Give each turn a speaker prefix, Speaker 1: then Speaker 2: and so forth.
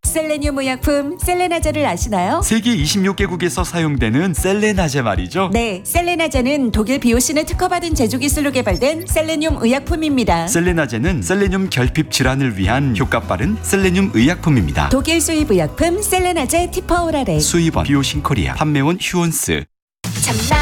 Speaker 1: 셀레늄 의약품 셀레나제를 아시나요?
Speaker 2: 세계 26개국에서 사용되는 셀레나제 말이죠.
Speaker 1: 네, 셀레나제는 독일 비오신을 특허받은 제조 기술로 개발된 셀레늄 의약품입니다.
Speaker 2: 셀레나제는 셀레늄 결핍 질환을 위한 효과 빠른 셀레늄 의약품입니다.
Speaker 1: 독일 수입 의약품 셀레나제 티퍼오라레.
Speaker 2: 수입원 비오신 코리아, 판매원 휴온스.
Speaker 1: 참나